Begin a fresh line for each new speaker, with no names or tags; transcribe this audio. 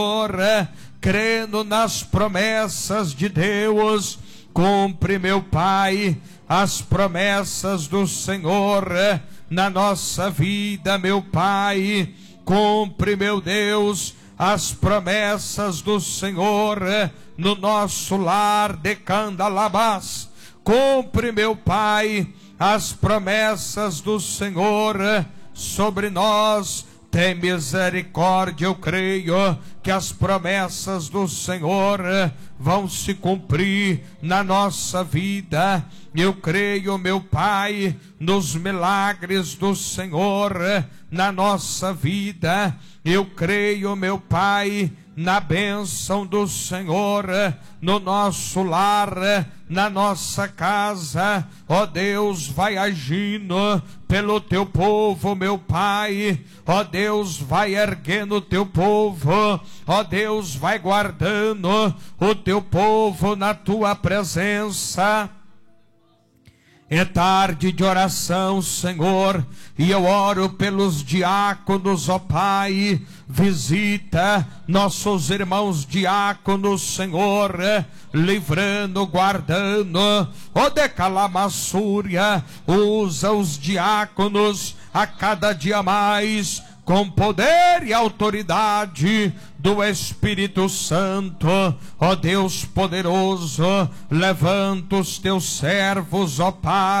crendo nas promessas de Deus. Cumpre, meu Pai, as promessas do Senhor na nossa vida, meu Pai. Cumpre, meu Deus, as promessas do Senhor no nosso lar de Candalabás. Cumpre, meu Pai, as promessas do Senhor sobre nós. Tem misericórdia, eu creio que as promessas do Senhor vão se cumprir na nossa vida. Eu creio, meu Pai, nos milagres do Senhor na nossa vida. Eu creio, meu Pai, na bênção do Senhor no nosso lar, na nossa casa. Ó Deus, vai agindo pelo teu povo, meu Pai. Ó Deus, vai erguendo o teu povo. Ó Deus, vai guardando o teu povo na tua presença. É tarde de oração, Senhor, e eu oro pelos diáconos, ó Pai. Visita nossos irmãos diáconos, Senhor, livrando, guardando. Ó Decalamassúria, usa os diáconos a cada dia mais, com poder e autoridade do Espírito Santo. Ó Deus poderoso, levanta os teus servos, ó Pai.